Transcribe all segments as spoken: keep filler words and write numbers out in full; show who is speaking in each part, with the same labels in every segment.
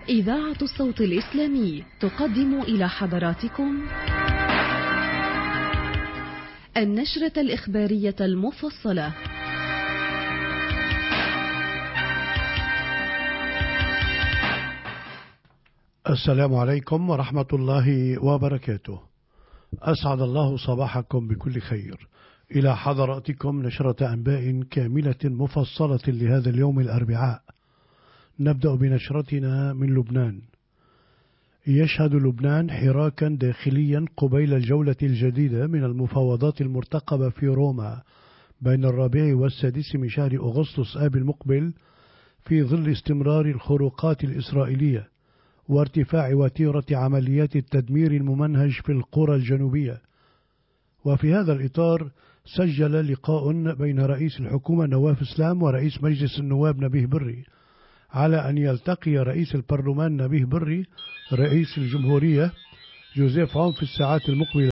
Speaker 1: إذاعة الصوت الإسلامي تقدم إلى حضراتكم النشرة الإخبارية المفصلة.
Speaker 2: السلام عليكم ورحمة الله وبركاته. أسعد الله صباحكم بكل خير. إلى حضراتكم نشرة أنباء كاملة مفصلة لهذا اليوم الأربعاء. نبدأ بنشرتنا من لبنان. يشهد لبنان حراكا داخليا قبيل الجولة الجديدة من المفاوضات المرتقبة في روما بين الرابع والسادس من شهر أغسطس آب المقبل، في ظل استمرار الخروقات الإسرائيلية وارتفاع وتيرة عمليات التدمير الممنهج في القرى الجنوبية. وفي هذا الإطار سجل لقاء بين رئيس الحكومة نواف سلام ورئيس مجلس النواب نبيه بري على أن يلتقي رئيس البرلمان نبيه بري رئيس الجمهورية جوزيف عون في الساعات المقبلة،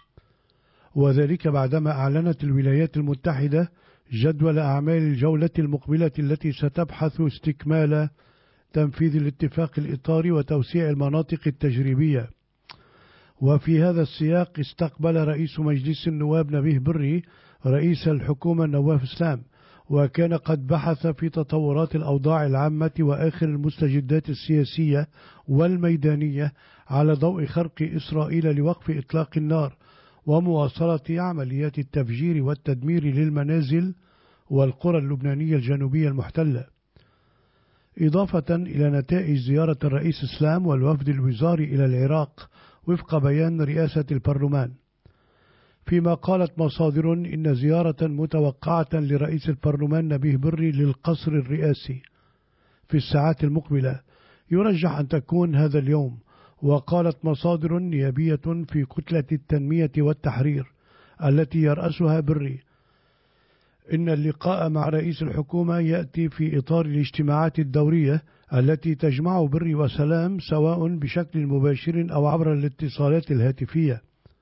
Speaker 2: وذلك بعدما أعلنت الولايات المتحدة جدول أعمال الجولة المقبلة التي ستبحث استكمال تنفيذ الاتفاق الإطاري وتوسيع المناطق التجريبية. وفي هذا السياق استقبل رئيس مجلس النواب نبيه بري رئيس الحكومة نواف سلام، وكان قد بحث في تطورات الأوضاع العامة وآخر المستجدات السياسية والميدانية على ضوء خرق إسرائيل لوقف إطلاق النار ومواصلة عمليات التفجير والتدمير للمنازل والقرى اللبنانية الجنوبية المحتلة، إضافة إلى نتائج زيارة الرئيس سلام والوفد الوزاري إلى العراق وفق بيان رئاسة البرلمان. فيما قالت مصادر إن زيارة متوقعة لرئيس البرلمان نبيه بري للقصر الرئاسي في الساعات المقبلة يرجح أن تكون هذا اليوم. وقالت مصادر نيابية في كتلة التنمية والتحرير التي يرأسها بري إن اللقاء مع رئيس الحكومة يأتي في إطار الاجتماعات الدورية التي تجمع بري وسلام سواء بشكل مباشر أو عبر الاتصالات الهاتفية.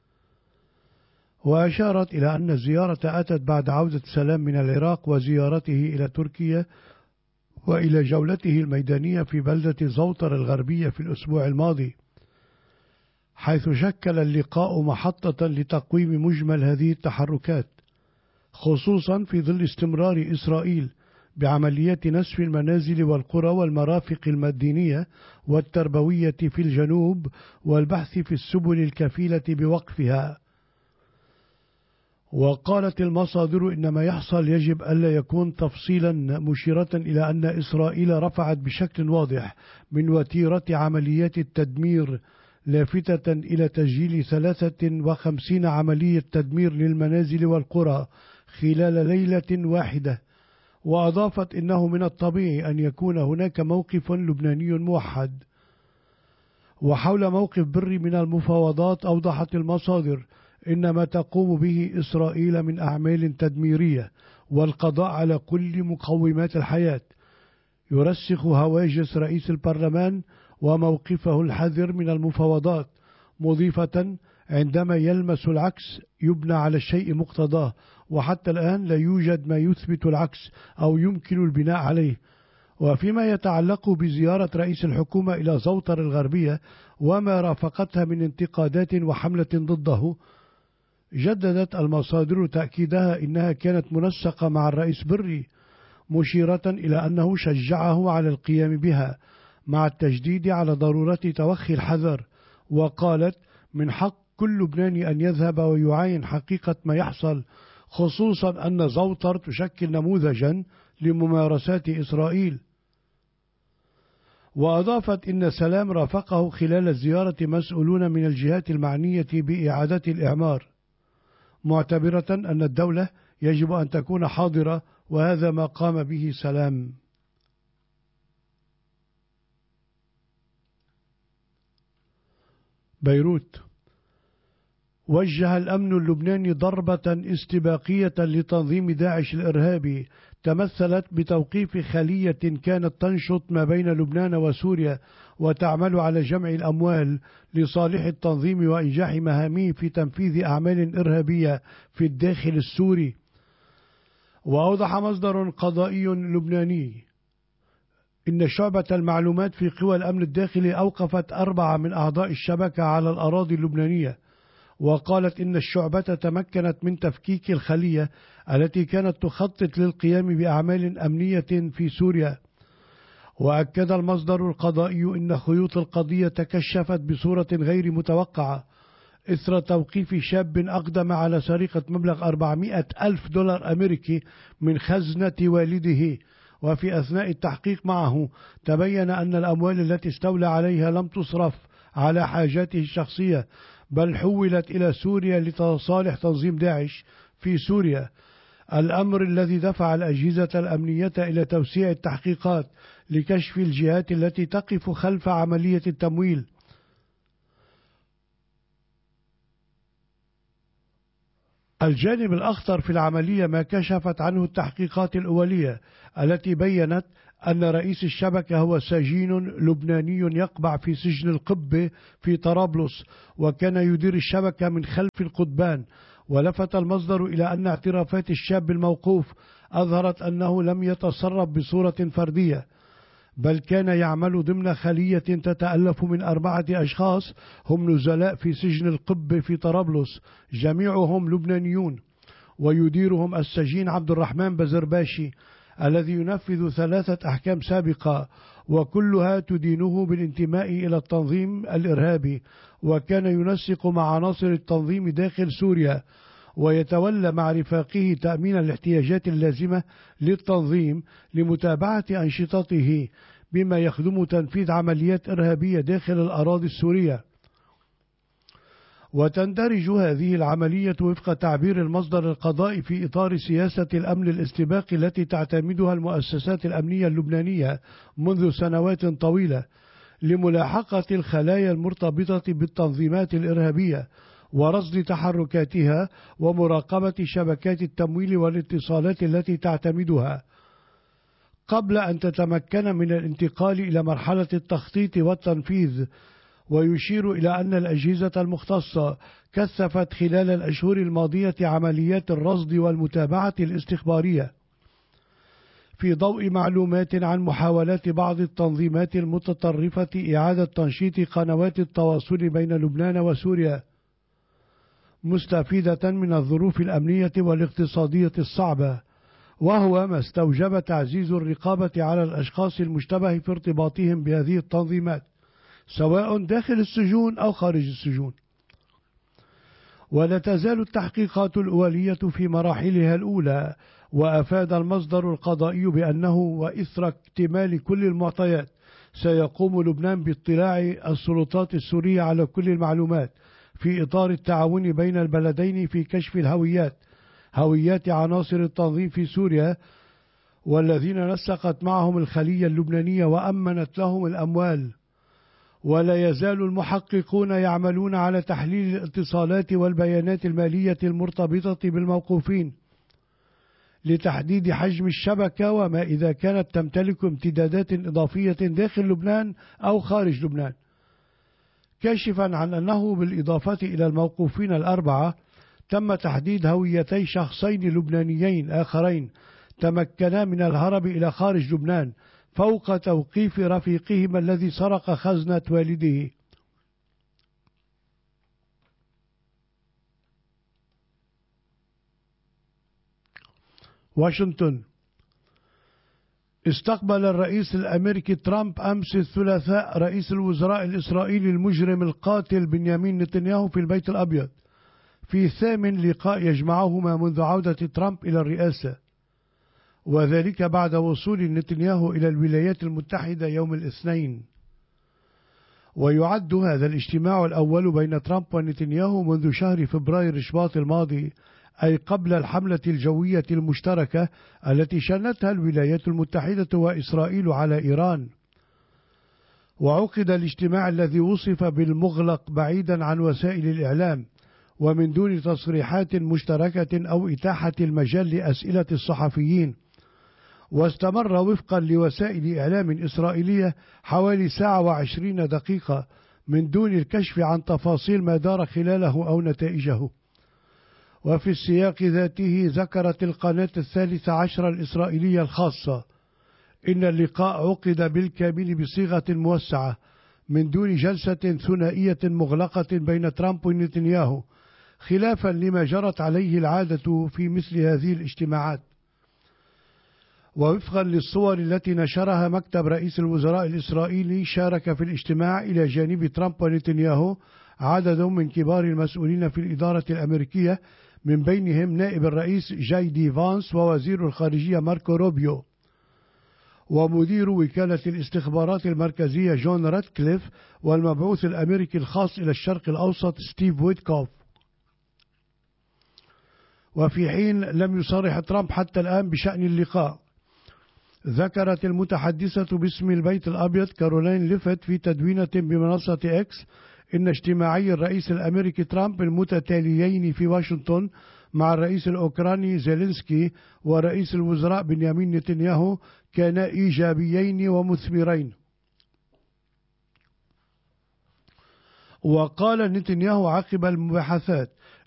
Speaker 2: وأشارت إلى أن الزيارة أتت بعد عودة سلام من العراق وزيارته إلى تركيا وإلى جولته الميدانية في بلدة زوطر الغربية في الأسبوع الماضي، حيث شكل اللقاء محطة لتقويم مجمل هذه التحركات، خصوصا في ظل استمرار إسرائيل بعمليات نسف المنازل والقرى والمرافق المدينية والتربوية في الجنوب والبحث في السبل الكفيلة بوقفها. وقالت المصادر إن ما يحصل يجب ألا يكون تفصيلا، مشيرة إلى أن إسرائيل رفعت بشكل واضح من وتيرة عمليات التدمير، لافتة إلى تسجيل ثلاثة وخمسين عملية تدمير للمنازل والقرى خلال ليلة واحدة. وأضافت إنه من الطبيعي أن يكون هناك موقف لبناني موحد. وحول موقف بري من المفاوضات أوضحت المصادر إن ما تقوم به إسرائيل من أعمال تدميرية والقضاء على كل مقومات الحياة يرسخ هواجس رئيس البرلمان وموقفه الحذر من المفاوضات، مضيفة عندما يلمس العكس يبنى على الشيء مقتضاه، وحتى الآن لا يوجد ما يثبت العكس أو يمكن البناء عليه. وفيما يتعلق بزيارة رئيس الحكومة إلى زوطر الغربية وما رافقتها من انتقادات وحملة ضده، جددت المصادر تأكيدها إنها كانت منسقة مع الرئيس بري، مشيرة إلى أنه شجعه على القيام بها مع التجديد على ضرورة توخي الحذر. وقالت من حق كل لبناني أن يذهب ويعاين حقيقة ما يحصل، خصوصا أن زوطر تشكل نموذجا لممارسات إسرائيل. وأضافت إن سلام رافقه خلال الزيارة مسؤولون من الجهات المعنية بإعادة الإعمار، معتبرة أن الدولة يجب أن تكون حاضرة، وهذا ما قام به سلام. بيروت. وجه الأمن اللبناني ضربة استباقية لتنظيم داعش الإرهابي تمثلت بتوقيف خلية كانت تنشط ما بين لبنان وسوريا وتعمل على جمع الأموال لصالح التنظيم وإنجاح مهامه في تنفيذ أعمال إرهابية في الداخل السوري. وأوضح مصدر قضائي لبناني إن شعبة المعلومات في قوى الأمن الداخلي أوقفت أربعة من أعضاء الشبكة على الأراضي اللبنانية، وقالت إن الشعبة تمكنت من تفكيك الخلية التي كانت تخطط للقيام بأعمال أمنية في سوريا. وأكد المصدر القضائي إن خيوط القضية تكشفت بصورة غير متوقعة إثر توقيف شاب أقدم على سرقة مبلغ أربعمائة ألف دولار أمريكي من خزنة والده. وفي أثناء التحقيق معه تبين أن الأموال التي استولى عليها لم تصرف على حاجاته الشخصية، بل حولت إلى سوريا لصالح تنظيم داعش في سوريا، الأمر الذي دفع الأجهزة الأمنية إلى توسيع التحقيقات لكشف الجهات التي تقف خلف عملية التمويل. الجانب الأخطر في العملية ما كشفت عنه التحقيقات الأولية التي بيّنت أن رئيس الشبكة هو سجين لبناني يقبع في سجن القبة في طرابلس، وكان يدير الشبكة من خلف القضبان. ولفت المصدر إلى أن اعترافات الشاب الموقوف أظهرت أنه لم يتصرف بصورة فردية، بل كان يعمل ضمن خلية تتألف من أربعة أشخاص هم نزلاء في سجن القبة في طرابلس، جميعهم لبنانيون، ويديرهم السجين عبد الرحمن بزرباشي الذي ينفذ ثلاثة أحكام سابقة وكلها تدينه بالانتماء إلى التنظيم الإرهابي، وكان ينسق مع عناصر التنظيم داخل سوريا، ويتولى مع رفاقه تأمين الاحتياجات اللازمة للتنظيم لمتابعة أنشطته، بما يخدم تنفيذ عمليات إرهابية داخل الأراضي السورية. وتندرج هذه العملية وفق تعبير المصدر القضائي في إطار سياسة الأمن الاستباقي التي تعتمدها المؤسسات الأمنية اللبنانية منذ سنوات طويلة لملاحقة الخلايا المرتبطة بالتنظيمات الإرهابية ورصد تحركاتها ومراقبة شبكات التمويل والاتصالات التي تعتمدها، قبل أن تتمكن من الانتقال إلى مرحلة التخطيط والتنفيذ. ويشير إلى أن الأجهزة المختصة كثفت خلال الأشهر الماضية عمليات الرصد والمتابعة الاستخبارية في ضوء معلومات عن محاولات بعض التنظيمات المتطرفة إعادة تنشيط قنوات التواصل بين لبنان وسوريا، مستفيدة من الظروف الأمنية والاقتصادية الصعبة، وهو ما استوجب تعزيز الرقابة على الأشخاص المشتبه في ارتباطهم بهذه التنظيمات سواء داخل السجون أو خارج السجون. ولا تزال التحقيقات الأولية في مراحلها الأولى، وأفاد المصدر القضائي بأنه وإثر اكتمال كل المعطيات سيقوم لبنان باطلاع السلطات السورية على كل المعلومات في إطار التعاون بين البلدين في كشف الهويات هويات عناصر التنظيم في سوريا والذين نسقت معهم الخلية اللبنانية وأمنت لهم الأموال. ولا يزال المحققون يعملون على تحليل الاتصالات والبيانات المالية المرتبطة بالموقوفين لتحديد حجم الشبكة وما إذا كانت تمتلك امتدادات إضافية داخل لبنان أو خارج لبنان، كاشفا عن أنه بالإضافة إلى الموقوفين الأربعة تم تحديد هويتي شخصين لبنانيين آخرين تمكنا من الهرب إلى خارج لبنان فوق توقيف رفيقهما الذي سرق خزنة والده. واشنطن. استقبل الرئيس الأمريكي ترامب أمس الثلاثاء رئيس الوزراء الإسرائيلي المجرم القاتل بنيامين نتنياهو في البيت الأبيض في ثامن لقاء يجمعهما منذ عودة ترامب إلى الرئاسة، وذلك بعد وصول نتنياهو إلى الولايات المتحدة يوم الاثنين. ويعد هذا الاجتماع الأول بين ترامب ونتنياهو منذ شهر فبراير شباط الماضي، أي قبل الحملة الجوية المشتركة التي شنتها الولايات المتحدة وإسرائيل على إيران. وعقد الاجتماع الذي وصف بالمغلق بعيدا عن وسائل الإعلام ومن دون تصريحات مشتركة أو إتاحة المجال لأسئلة الصحفيين، واستمر وفقا لوسائل إعلام إسرائيلية حوالي ساعة وعشرين دقيقة من دون الكشف عن تفاصيل ما دار خلاله أو نتائجه. وفي السياق ذاته ذكرت القناة الثالثة عشر الإسرائيلية الخاصة إن اللقاء عقد بالكامل بصيغة موسعة من دون جلسة ثنائية مغلقة بين ترامب ونتنياهو، خلافا لما جرت عليه العادة في مثل هذه الاجتماعات. ووفقا للصور التي نشرها مكتب رئيس الوزراء الإسرائيلي، شارك في الاجتماع إلى جانب ترامب ونتنياهو عدد من كبار المسؤولين في الإدارة الأمريكية، من بينهم نائب الرئيس جاي دي فانس، ووزير الخارجية ماركو روبيو، ومدير وكالة الاستخبارات المركزية جون راتكليف، والمبعوث الأمريكي الخاص إلى الشرق الأوسط ستيف ويتكوف. وفي حين لم يصرح ترامب حتى الآن بشأن اللقاء، ذكرت المتحدثة باسم البيت الأبيض كارولين ليفيت في تدوينة بمنصة إكس إن اجتماعي الرئيس الأمريكي ترامب المتتاليين في واشنطن مع الرئيس الأوكراني زيلينسكي ورئيس الوزراء بنيامين نتنياهو كانا إيجابيين ومثمرين. وقال نتنياهو عقب المباحثات